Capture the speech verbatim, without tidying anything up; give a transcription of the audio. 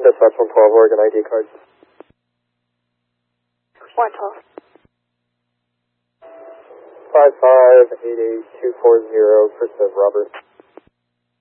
Dispatch one twelve, Oregon I D card. one twelve. five five eight eight two four zero, Chris of Robert.